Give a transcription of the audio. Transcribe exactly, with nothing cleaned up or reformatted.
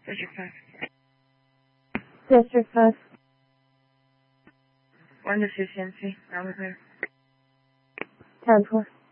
District five. District five. One to two C N C. Robert Clear. ten four.